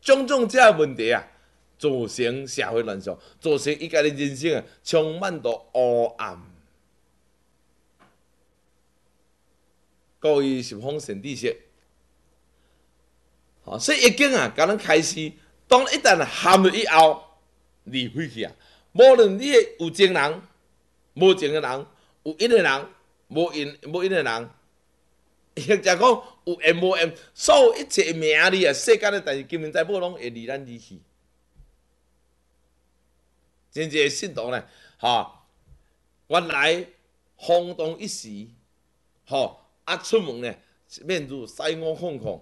种种这问题啊，造成社会乱象，造成伊家己人生啊充满着黑暗。各位是方神知识，所以易经啊，甲咱开始，当一旦陷入以后，离开去啊，无论你有情人、无情的人，有因的人、无因的人。或者讲有缘无缘，所有一切名利啊，世间的代志，金银财宝拢会离咱而去。真正信徒呢，原来轰动一时，出门呢，面如西屋空空，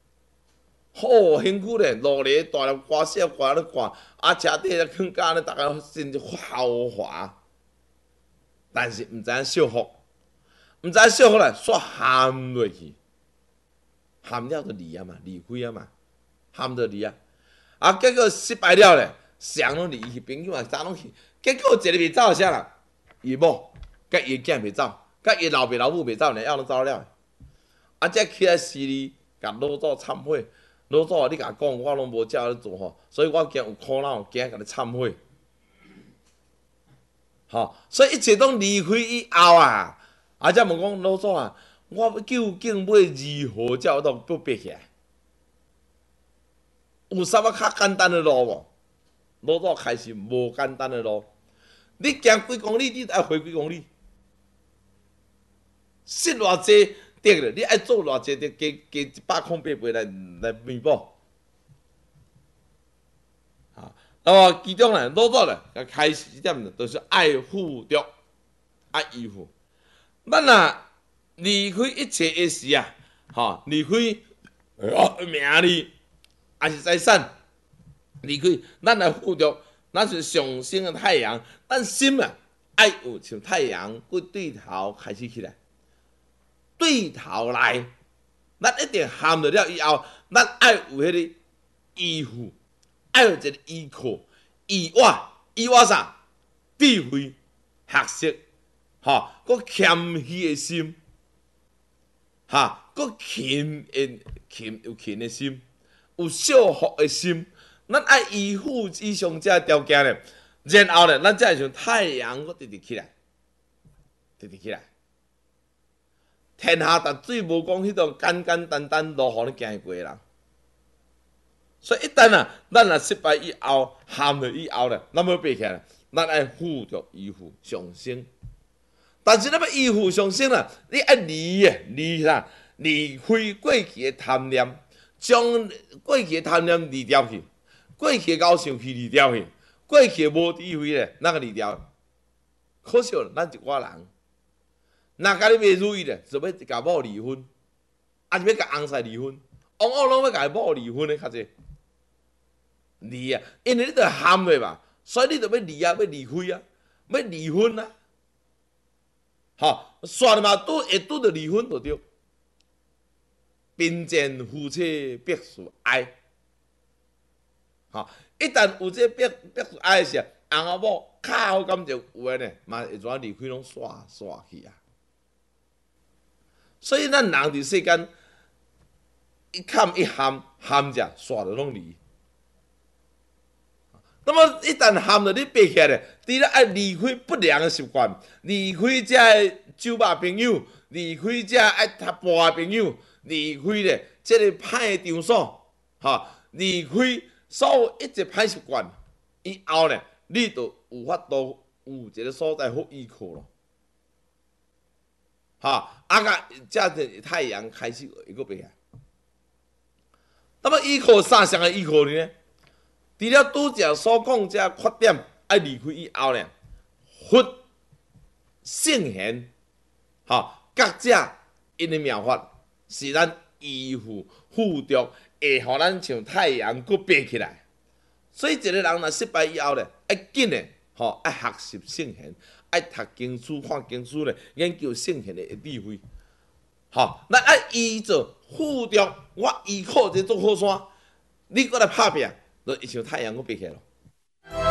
辛苦咧，落嚟大粒刮小刮咧刮，车底咧更加咧，大家真是豪华，但是毋知影惜福。毋知惜福咧，煞陷落去，陷了就离啊嘛，离开啊嘛，陷着离啊。结果失败了咧，谁拢离去，朋友啊，啥拢去。结果一个袂走啥啦？伊某甲伊囝袂走，甲伊老爸老母袂走，连还拢走了。才起来死哩，甲老祖忏悔。老祖，你甲讲，我拢无照咧做吼，所以我今有苦恼，今甲你忏悔。所以一切拢离开以后啊。才问讲老祖啊，我究竟要如何才有当要爬起来？有啥物较简单的路无？老祖开始无简单的路。你行几公里，你爱回几公里。失偌济得咧，你爱做偌济得加180倍来弥补。那么其中呢，老祖呢，开始一点就是爱护着，爱依附。咱若离开一切的事啊，离开名利，还是财产，离开，咱来护着，咱是上升的太阳，咱心啊，爱有像太阳，佮对头开始起来，对头来，咱一定陷入了以后，咱爱有迄个依附，爱有一个依靠，依我啥？智慧、学识。佮谦虚的心，佮有勤的心，有孝服的心，咱爱依附以上这条件咧，然后咧，咱才会像太阳佮直直起来，天下大水无讲迄种简简单单路互你行过人，所以一旦咱若失败以后，陷入以后咧，咱要爬起来，咱爱护着依附上升。但是咱要依附上升啦，你爱离啥？离开过去的贪念，将过去的贪念离掉去，过去的高尚去离掉去，过去的无智慧咧，哪个离掉？可惜咱一寡人，若家己袂如意咧，就要甲某离婚，是要甲翁婿离婚，往拢要甲某离婚的较济。离啊，因为你着陷落嘛，所以你着要离啊，要离开啊，要离婚啊。煞嘛会拄着离婚就对。贫贱夫妻必须爱。一旦有这必须爱的时，翁仔某较好感情有诶呢，嘛会怎离开拢煞去啊。所以咱人伫世间一坎一陷者，煞着拢离。那么一旦陷了，你爬起来，除了爱离开不良的习惯，离开这酒吧朋友，离开这爱踢波的朋友，离开咧这个歹的场所，离开所有一切歹习惯，以后咧，你就有法度有一个所在好依靠咯。这太阳开始会个爬起来。那么依靠啥上的依靠呢？除了拄则所讲这缺点爱离开以后呢，佛圣贤，各者因的妙法是咱依附护着，会互咱像太阳佫爬起来。所以一个人若失败以后呢，爱紧的，爱学习圣贤，爱读经书、看经书咧，研究圣贤的智慧。咱爱依着护着，我依靠这座靠山，你佫来拍拼。就像太阳，我爬起来咯。